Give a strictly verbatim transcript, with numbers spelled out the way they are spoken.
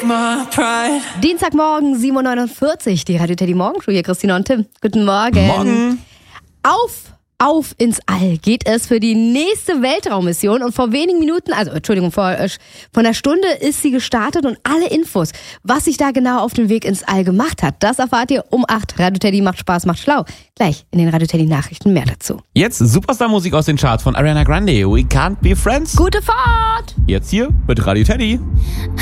my pride. Dienstagmorgen, sieben Uhr neunundvierzig, die Radio Teddy Morgenshow hier, Christina und Tim. Guten Morgen. Morgen. Auf, auf ins All geht es für die nächste Weltraummission und vor wenigen Minuten, also Entschuldigung, vor, äh, vor einer Stunde ist sie gestartet und alle Infos, was sich da genau auf dem Weg ins All gemacht hat, das erfahrt ihr um acht. Radio Teddy macht Spaß, macht schlau. Gleich in den Radio Teddy Nachrichten mehr dazu. Jetzt Superstar-Musik aus den Charts von Ariana Grande. We Can't Be Friends. Gute Fahrt! Jetzt hier mit Radio Teddy.